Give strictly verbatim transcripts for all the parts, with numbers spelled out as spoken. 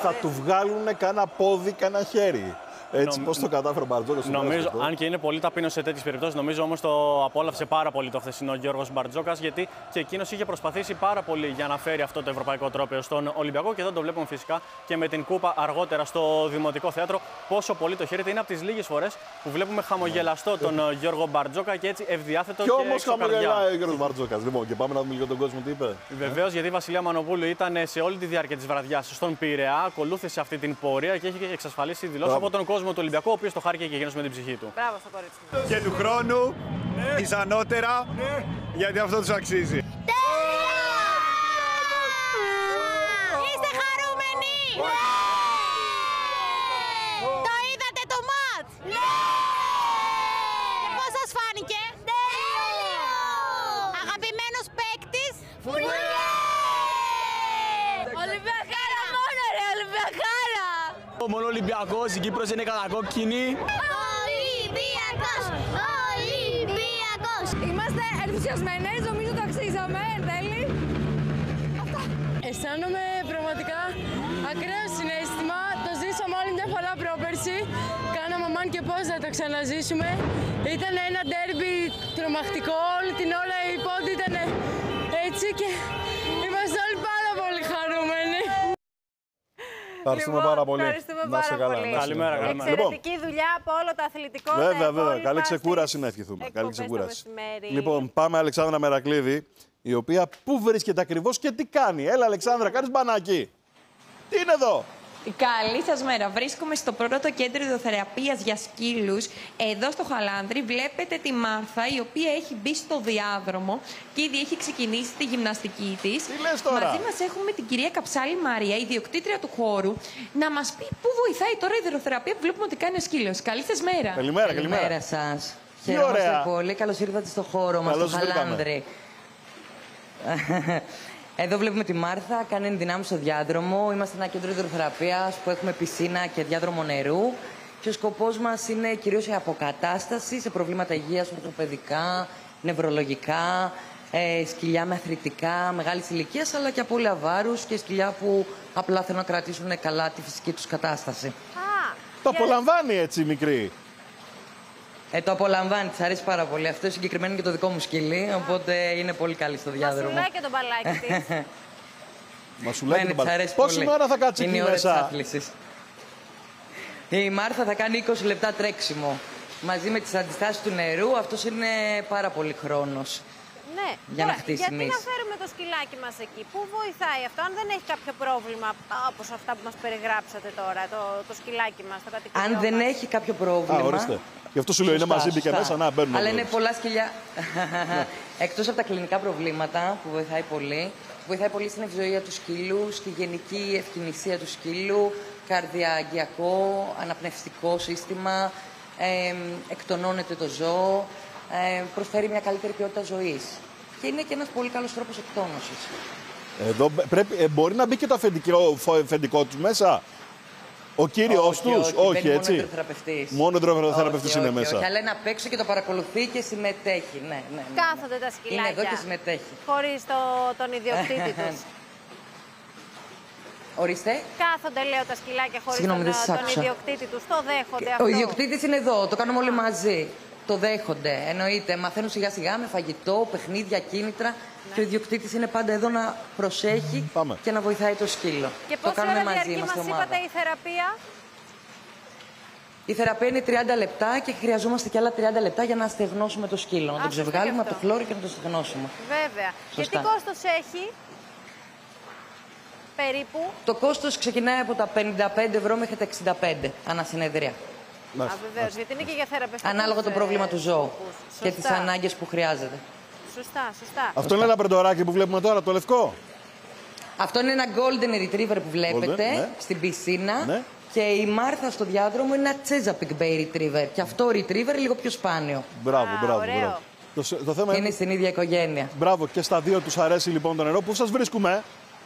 θα του βγάλουν κανένα πόδι, κανένα χέρι. Έτσι, Νομ... πώς το κατάφερε ο Μπαρτζόκας. Νομίζω, αν και είναι πολύ ταπεινός σε τέτοιες περιπτώσεις, νομίζω όμως το απόλαυσε πάρα πολύ το χθεσινό Γιώργος Μπαρτζόκας, γιατί και εκείνος είχε προσπαθήσει πάρα πολύ για να φέρει αυτό το ευρωπαϊκό τρόπαιο στον Ολυμπιακό. Και εδώ το βλέπουμε φυσικά και με την κούπα αργότερα στο Δημοτικό Θέατρο. Πόσο πολύ το χαίρεται. Είναι από τις λίγες φορές που βλέπουμε χαμογελαστό τον Γιώργο Μπαρτζόκα και έτσι ευδιάθετο. Και, και όμως χαμογελάει ο Γιώργος Μπαρτζόκας. Λοιπόν, και πάμε να δούμε λίγο τον κόσμο τι είπε. Βεβαίως, γιατί η Βασιλεία Μανοπούλου ήταν σε όλη τη διάρκεια της βραδιάς στον Πειραιά, ακολούθησε αυτή την πορεία και έχει εξασφαλίσει δηλώσεις από τον κόσμο του Ολυμπιακού, ο οποίος το χάρηκε και εκείνος με την ψυχή του. Μπράβο στο κορίτσι. Και του χρόνου, ναι. πιθανότερα, ναι. γιατί αυτό τους αξίζει. Είστε χαρούμενοι! Ναι. Το είδατε το μάτς! Ναι. Και πώς σας φάνηκε? Τέλειο! Αγαπημένος παίκτης? Φουλιέ! Ολυμπιακάρα μόνο ρε, Ολυμπιακάρα! Μόνο Ολυμπιακός, η Κύπρος είναι κατακόκκινη. Ολυμπιακός! Ολυμπιακός! Είμαστε ενθουσιασμένες, νομίζω το αξίζαμε, εν τέλει. Αυτά. Αισθάνομαι πραγματικά ακραίο συναίσθημα. Το ζήσαμε άλλη μια φορά πρόπερση. Κάναμε αμάν και πώς να το ξαναζήσουμε. Ήταν ένα ντέρμπι τρομακτικό, όλη την ώρα η πόντη ήταν έτσι και είμαστε όλοι πάρα πολύ χαρούμενοι. Ευχαριστούμε λοιπόν, πάρα πολύ. Ευχαριστούμε να σε καλά. πολύ. Καλημέρα, καλημέρα. Εξαιρετική δουλειά από όλο το αθλητικό. Βέβαια, βέβαια. Καλή ξεκούραση να ευχηθούμε. Καλή ξεκούραση. Λοιπόν, πάμε Αλεξάνδρα Μερακλίδη, η οποία πού βρίσκεται ακριβώς και τι κάνει. Έλα, Αλεξάνδρα, κάνεις μπανάκι. Τι είναι εδώ? Καλή σας μέρα. Βρίσκομαι στο πρώτο κέντρο ιδεοθεραπείας για σκύλους. Εδώ στο Χαλάνδρι βλέπετε τη Μάρθα, η οποία έχει μπει στο διάδρομο και ήδη έχει ξεκινήσει τη γυμναστική της. Τι λες τώρα? Μαζί μας έχουμε την κυρία Καψάλη Μαρία, ιδιοκτήτρια του χώρου, να μας πει πού βοηθάει τώρα η ιδεοθεραπεία που βλέπουμε ότι κάνει ο σκύλος. Καλή σας μέρα. Καλημέρα, καλημέρα. Καλημέρα σας. Χαιρόμαστε πολύ. Καλώς ήρθατε στο χώρο μας, στο Χαλάνδρι. Εδώ βλέπουμε τη Μάρθα, κάνει ενδυνάμει στο διάδρομο. Είμαστε ένα κέντρο υδροθεραπείας που έχουμε πισίνα και διάδρομο νερού. Και ο σκοπός μας είναι κυρίως η αποκατάσταση σε προβλήματα υγείας, ορθοπαιδικά, νευρολογικά, ε, σκυλιά με αθλητικά, μεγάλης ηλικίας, αλλά και απώλεια βάρους και σκυλιά που απλά θέλουν να κρατήσουν καλά τη φυσική τους κατάσταση. Α, το απολαμβάνει έτσι η μικρή. Ε, το απολαμβάνει, της αρέσει πάρα πολύ. Αυτό είναι συγκεκριμένο και το δικό μου σκυλί, οπότε είναι πολύ καλή στο διάδρομο. Μασουλάει και τον μπαλάκι της. Μασουλάει και τον μπαλάκι. Πόση ώρα θα κάτσει εκεί μέσα? Η Μάρθα θα κάνει είκοσι λεπτά τρέξιμο. Μαζί με τις αντιστάσεις του νερού, αυτός είναι πάρα πολύ χρόνος. Ναι. Για να χτίσει γιατί μυς. να φέρουμε το σκυλάκι μας εκεί, πού βοηθάει αυτό, αν δεν έχει κάποιο πρόβλημα όπως αυτά που μας περιγράψατε τώρα, το, το σκυλάκι μας, το κατοικίδιο Αν δεν μας. έχει κάποιο πρόβλημα. Α, ορίστε. Γι' αυτό σου λέω, είναι μαζί μπήκε μέσα, να μπαίνουμε. Αλλά είναι πολλά σκυλιά. Εκτός από τα κλινικά προβλήματα που βοηθάει πολύ, βοηθάει πολύ στην ευζοία του σκύλου, στη γενική ευκαινησία του σκύλου, καρδιαγγειακό, αναπνευστικό σύστημα, ε, εκτονώνεται το ζώο, ε, προσφέρει μια καλύτερη ποιότητα ζωής. Και είναι και ένας πολύ καλός τρόπος εκτόνωσης. Εδώ πρέπει, ε, μπορεί να μπει και το αφεντικό, αφεντικό τους μέσα. Ο κύριος τους, όχι, όχι, όχι έτσι. Μόνο υδροθεραπευτής είναι μέσα. Όχι, αλλά είναι απ' έξω και το παρακολουθεί και συμμετέχει. Ναι, ναι, ναι, ναι. Κάθονται τα σκυλάκια. Είναι εδώ και συμμετέχει. Χωρίς το, τον ιδιοκτήτη τους. Ορίστε. Κάθονται, λέω, τα σκυλάκια χωρίς Συγγνώμη, τον, δεν σας τον άκουσα. ιδιοκτήτη τους. Το δέχονται Και αυτό. ο ιδιοκτήτης είναι εδώ, το κάνουμε όλοι μαζί. Το δέχονται. Εννοείται. Μαθαίνουν σιγά σιγά με φαγητό, παιχνίδια, κίνητρα. Ναι. Και ο ιδιοκτήτης είναι πάντα εδώ να προσέχει Πάμε. και να βοηθάει το σκύλο. Και το πόση κάνουμε ώρα μαζί, διαρκεί, είμαστε μας ομάδα. είπατε, η θεραπεία? Η θεραπεία είναι τριάντα λεπτά και χρειαζόμαστε και άλλα τριάντα λεπτά για να στεγνώσουμε το σκύλο. Α, να το ξεβγάλουμε από το χλώρο και να το στεγνώσουμε. Βέβαια. Σωστά. Και τι κόστος έχει? Περίπου. Το κόστος ξεκινάει από τα πενήντα πέντε ευρώ μέχρι τα εξήντα πέντε ανά συνεδρία. Α, βεβαίως, γιατί είναι και για θεραπευτικούς. Ανάλογα το πρόβλημα του ζώου Σωστά. και τις ανάγκες που χρειάζεται. Σωστά, σωστά. Αυτό είναι ένα πρεντοράκι που βλέπουμε τώρα, το λευκό. Αυτό είναι ένα golden retriever που βλέπετε Golden, ναι. στην πισίνα. Ναι. Και η Μάρθα στο διάδρομο είναι ένα Chesapeake Bay Retriever. Και αυτό retriever λίγο πιο σπάνιο. Μπράβο, Α, μπράβο, ωραίο. μπράβο. Το, το θέμα Είναι στην ίδια οικογένεια. Μπράβο, και στα δύο τους αρέσει λοιπόν το νερό. Πού σας βρίσκουμε?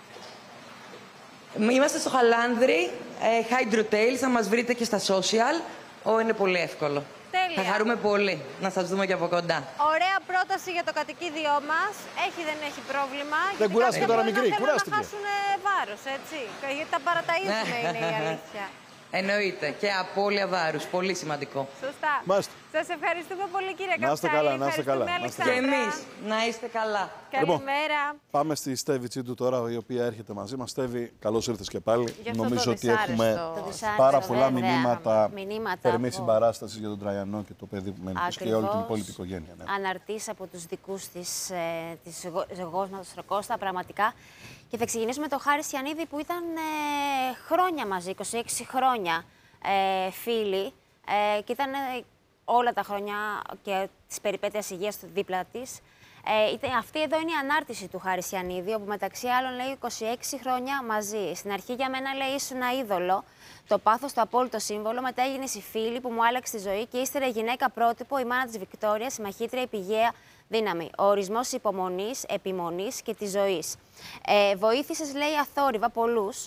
Είμαστε στο Χαλάνδρι, ε, Hydro Tales, θα μας βρείτε και στα social. Ο, είναι πολύ εύκολο. Τέλεια. Θα χαρούμε πολύ να σας δούμε και από κοντά. Ωραία πρόταση για το κατοικίδιό μας. Έχει, δεν έχει πρόβλημα. Δεν κουράστηκε τώρα μικρή, να κουράστηκε. Να χάσουν βάρος, έτσι. Γιατί τα παραταΐζουμε είναι η αλήθεια. Εννοείται. Και απώλεια βάρους. Πολύ σημαντικό. Σωστά. Μάλιστα. Σας ευχαριστούμε πολύ, κύριε Καψάλη. Να είστε καλά, να είστε καλά. Και εμείς. Να είστε καλά. Καλημέρα. Λοιπόν, πάμε στη Στέβη Τσίντου τώρα, η οποία έρχεται μαζί μας. Στέβη, καλώς ήρθες και πάλι. το Νομίζω ότι έχουμε δυσάρεστο, πάρα πολλά βέβαια, μηνύματα, μηνύματα θερμή από... συμπαράσταση για τον Τραγιανό και το παιδί που μένει πίσω και όλη την υπόλοιπη οικογένεια. Ναι. Αναρτήσεις από τους δικούς της, ε, της ζεγός μας, Κώστα, πραγματικά. Και θα ξεκινήσουμε με τον Χάρη Σιανίδη, που ήταν ε, χρόνια μαζί, είκοσι έξι χρόνια ε, φίλοι. Ε, και ήταν ε, όλα τα χρόνια και της περιπέτειας υγείας του δίπλα της. Ε, αυτή εδώ είναι η ανάρτηση του Χάρη Σιανίδη, όπου μεταξύ άλλων λέει είκοσι έξι χρόνια μαζί. Στην αρχή για μένα λέει ήσουν ένα είδωλο, το πάθος, το απόλυτο σύμβολο. Μετά έγινες η φίλη που μου άλλαξε τη ζωή και ύστερα η γυναίκα πρότυπο, η μάνα της Βικτόριας, η μαχήτρια, η πηγαία δύναμη. Ο ορισμός υπομονής, επιμονής και της ζωής. Ε, βοήθησες, λέει, αθόρυβα πολλούς.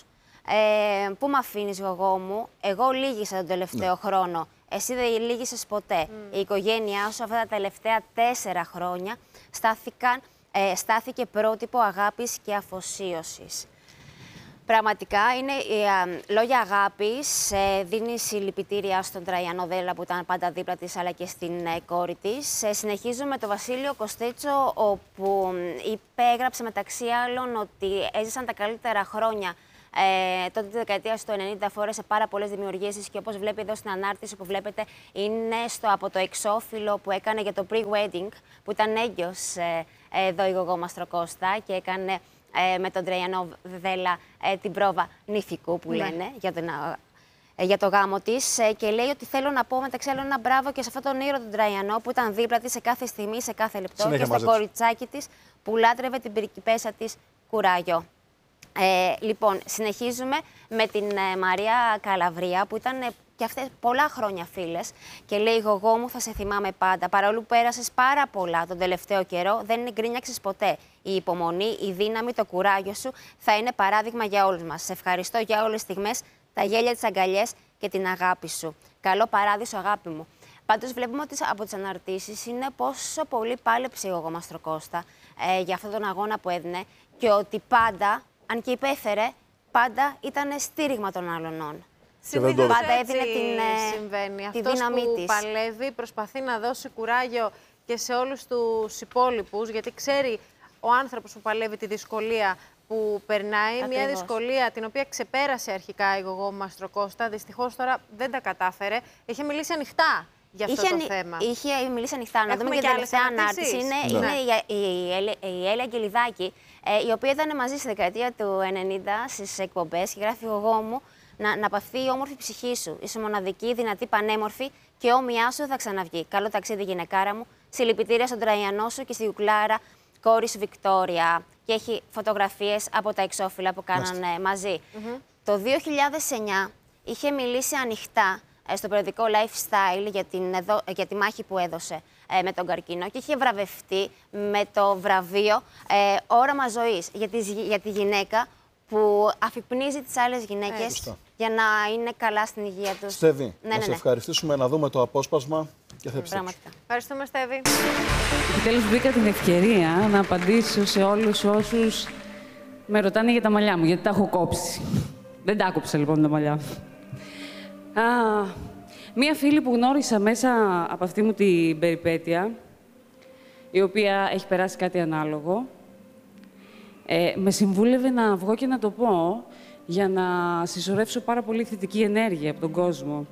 Ε, πού με αφήνεις, γογό μου, εγώ λύγησα τον τελευταίο ναι. χρόνο. Εσύ δεν λύγησες ποτέ. Mm. Η οικογένειά σου αυτά τα τελευταία τέσσερα χρόνια στάθηκαν, ε, στάθηκε πρότυπο αγάπης και αφοσίωσης. Πραγματικά είναι ε, λόγια αγάπης. Ε, δίνει συλληπιτήρια στον Τραγιανό Δέλλα που ήταν πάντα δίπλα της, αλλά και στην ε, κόρη της. Ε, συνεχίζω με τον Βασίλειο Κοστέτσο, όπου ε, υπέγραψε μεταξύ άλλων ότι έζησαν τα καλύτερα χρόνια. Ε, τότε τη δεκαετία του ενενήντα φόρεσε πάρα πολλές δημιουργίες και όπως βλέπει εδώ στην ανάρτηση που βλέπετε είναι στο, από το εξώφυλλο που έκανε για το pre-wedding, που ήταν έγκυος ε, εδώ η γογό Μαστροκώστα και έκανε ε, με τον Τραγιανό Δέλλα ε, την πρόβα νηφικού που ναι. λένε για, τον, ε, για το γάμο της ε, και λέει ότι θέλω να πω μεταξύ άλλων ένα μπράβο και σε αυτόν τον ήρωα τον Τραγιανό που ήταν δίπλα της σε κάθε στιγμή, σε κάθε λεπτό. Συνέχεια και στο κοριτσάκι της που λάτρευε την πριγκιπέσα της Κουράγιο. Ε, λοιπόν, συνεχίζουμε με την ε, Μαρία Καλαβρία, που ήταν ε, και αυτές πολλά χρόνια φίλες. Και λέει: γογό μου, θα σε θυμάμαι πάντα. Παρόλο που πέρασες πάρα πολλά τον τελευταίο καιρό, δεν γκρίνιαξες ποτέ. Η υπομονή, η δύναμη, το κουράγιο σου θα είναι παράδειγμα για όλους μας. Σε ευχαριστώ για όλες τις στιγμές, τα γέλια, τις αγκαλιές και την αγάπη σου. Καλό παράδεισο, αγάπη μου. Πάντως, βλέπουμε ότι από τις αναρτήσεις είναι πόσο πολύ πάλεψε η γογό Μαστροκώστα ε, για αυτόν τον αγώνα που έδινε και ότι πάντα. Αν και υπέφερε, πάντα ήταν στήριγμα των άλλων. Συνήθως πάντα έδινε την, συμβαίνει. τη Αυτός δύναμή που της. Παλεύει, προσπαθεί να δώσει κουράγιο και σε όλους τους υπόλοιπους, γιατί ξέρει ο άνθρωπος που παλεύει τη δυσκολία που περνάει. Ακριβώς. Μια δυσκολία την οποία ξεπέρασε αρχικά η γογό Μαστροκώστα. Δυστυχώς τώρα δεν τα κατάφερε. Είχε μιλήσει ανοιχτά για αυτό είχε, το θέμα. Είχε μιλήσει ανοιχτά. Να δούμε και την τελευταία ανάρτηση. Είναι, ναι. είναι η, η, η Έλλη Αγγελιδάκη, ε, η οποία ήταν μαζί στη δεκαετία του ενενήντα στις εκπομπές και γράφει: γογό μου, να, να παθεί η όμορφη ψυχή σου. Είσαι μοναδική, δυνατή, πανέμορφη και όμοιά σου θα ξαναβγεί. Καλό ταξίδι, γυναικάρα μου. Συλληπιτήρια στον Τραγιανό σου και στη Γιουκλάρα, κόρη σου Βικτόρια. Και έχει φωτογραφίες από τα εξώφυλλα που κάνανε μαζί. Mm-hmm. Το δύο χιλιάδες εννιά είχε μιλήσει ανοιχτά στο περιοδικό Lifestyle για, την, για τη μάχη που έδωσε ε, με τον καρκίνο και είχε βραβευτεί με το βραβείο ε, Όραμα Ζωής για τη, για τη γυναίκα που αφυπνίζει τις άλλες γυναίκες ε, για να είναι καλά στην υγεία τους. Στέβη, ναι, να ναι, σε ναι. ευχαριστήσουμε, να δούμε το απόσπασμα και θα επιστρέψουμε. Ευχαριστούμε, Στέβη. Επιτέλους βρήκα την ευκαιρία να απαντήσω σε όλους όσους με ρωτάνε για τα μαλλιά μου, γιατί τα έχω κόψει. Δεν τα άκοψα λοιπόν τα μαλλιά μου. Α, μία φίλη που γνώρισα μέσα από αυτή μου την περιπέτεια, η οποία έχει περάσει κάτι ανάλογο, ε, με συμβούλευε να βγω και να το πω για να συσσωρεύσω πάρα πολύ θετική ενέργεια από τον κόσμο.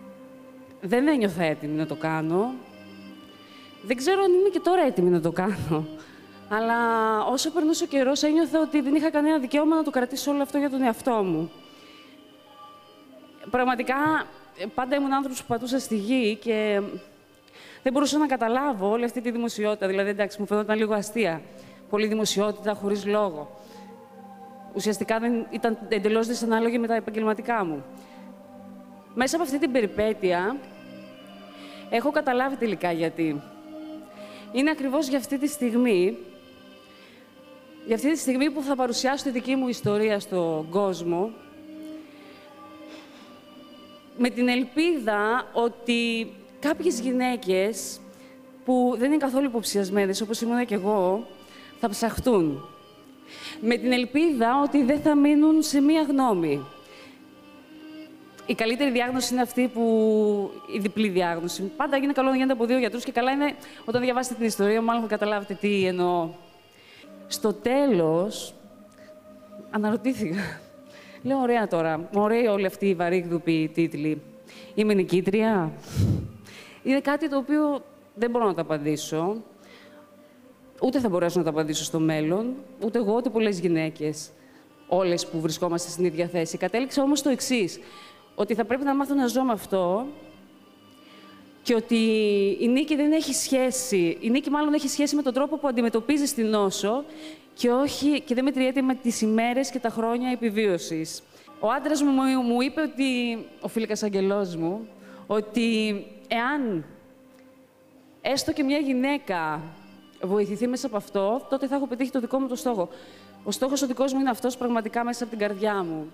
Δεν ένιωθα έτοιμη να το κάνω. Δεν ξέρω αν είμαι και τώρα έτοιμη να το κάνω. Αλλά όσο περνούσε ο καιρός, ένιωθα ότι δεν είχα κανένα δικαίωμα να το κρατήσω όλο αυτό για τον εαυτό μου. Πραγματικά, πάντα ήμουν άνθρωπος που πατούσα στη γη και δεν μπορούσα να καταλάβω όλη αυτή τη δημοσιότητα. Δηλαδή, εντάξει, μου φαινόταν λίγο αστεία. Πολύ δημοσιότητα, χωρίς λόγο. Ουσιαστικά δεν ήταν εντελώς δυσανάλογη με τα επαγγελματικά μου. Μέσα από αυτή την περιπέτεια, έχω καταλάβει τελικά γιατί. Είναι ακριβώς για αυτή τη στιγμή, για αυτή τη στιγμή που θα παρουσιάσω τη δική μου ιστορία στον κόσμο, με την ελπίδα ότι κάποιες γυναίκες που δεν είναι καθόλου υποψιασμένες, όπως ήμουν και εγώ, θα ψαχτούν. Με την ελπίδα ότι δεν θα μείνουν σε μία γνώμη. Η καλύτερη διάγνωση είναι αυτή που... η διπλή διάγνωση. Πάντα είναι καλό να γίνεται από δύο γιατρούς και καλά είναι όταν διαβάσετε την ιστορία, μάλλον θα καταλάβετε τι εννοώ. Στο τέλος, αναρωτήθηκα. Λέω, ωραία τώρα, ωραίοι όλοι αυτοί οι βαρύγδουποι τίτλοι. Είμαι νικήτρια. Είναι κάτι το οποίο δεν μπορώ να το απαντήσω. Ούτε θα μπορέσω να το απαντήσω στο μέλλον, ούτε εγώ, ούτε πολλές γυναίκες. Όλες που βρισκόμαστε στην ίδια θέση. Κατέληξα όμως το εξής, ότι θα πρέπει να μάθω να ζω με αυτό και ότι η νίκη δεν έχει σχέση, η νίκη μάλλον έχει σχέση με τον τρόπο που αντιμετωπίζεις την νόσο και, όχι, και δεν μετριέται με τις ημέρες και τα χρόνια επιβίωσης. Ο άντρας μου μου είπε ότι, ο φίλικας αγγελός μου, ότι εάν έστω και μια γυναίκα βοηθηθεί μέσα από αυτό, τότε θα έχω πετύχει το δικό μου το στόχο. Ο στόχος ο δικός μου είναι αυτός πραγματικά μέσα από την καρδιά μου.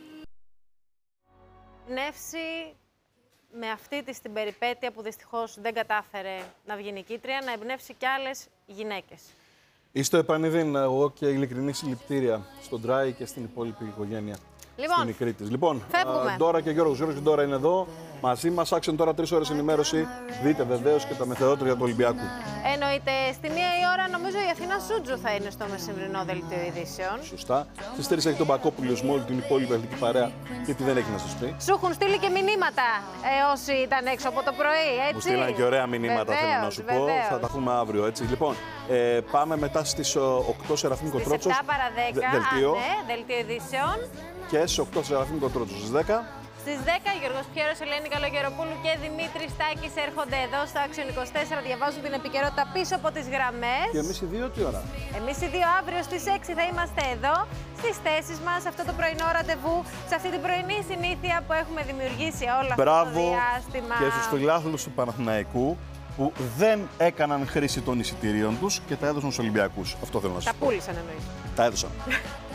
Εμπνεύσει με αυτή της την περιπέτεια που δυστυχώς δεν κατάφερε να βγει νικήτρια, να εμπνεύσει κι άλλες γυναίκες. Είστε επανειδήν, εγώ και ειλικρινή συλληπιτήρια στον Τράι και στην υπόλοιπη οικογένεια. Λοιπόν, στη μικρή της. Λοιπόν, φεύγουμε. Ντόρα και Γιώργος. Γιώργος και Ντόρα είναι εδώ μαζί μας. Άξιον τώρα τρεις ώρες ενημέρωση. Δείτε βεβαίως και τα μεθεόδρια του Ολυμπιακού. Εννοείται. Στη μία η ώρα νομίζω η Αθήνα Σούτζου θα είναι στο μεσημβρινό δελτίο ειδήσεων. Σωστά. Στις τρεις έχει τον Μπακόπουλο με όλη την υπόλοιπη εθνική παρέα και τι δεν έχει να σας πει. Σου έχουν στείλει και μηνύματα ε, όσοι ήταν έξω από το πρωί, έτσι. Μου στείλαν και ωραία μηνύματα, βεβαίως, θέλω να σου βεβαίως. πω. Θα τα πούμε αύριο, έτσι. Λοιπόν, ε, πάμε μετά στις οκτώ Σεραφείμ Κοτρότσος. Στις επτά παρά δέκα, δελτίο. Α, ναι, δελτίο ειδήσεων. Και στις οκτώ Σεραφείμ Κοτρότσος στις δέκα. Στις δέκα, Γιώργος Πιέρος, Ελένη Καλογεροπούλου και Δημήτρης Τάκης έρχονται εδώ στο Action είκοσι τέσσερα, διαβάζουν την επικαιρότητα πίσω από τις γραμμές. Και εμείς οι δύο τι ώρα? Εμείς οι δύο αύριο στις έξι θα είμαστε εδώ, στις θέσεις μας, αυτό το πρωινό ραντεβού, σε αυτή την πρωινή συνήθεια που έχουμε δημιουργήσει όλα αυτά το διάστημα. Και στους φιλάθλους του Παναθηναϊκού που δεν έκαναν χρήση των εισιτηρίων τους και τα έδωσαν στους Ολυμπιακούς. Αυτό θέλω να σας πω. Τα πούλησαν εννοείς. Τα έδωσαν.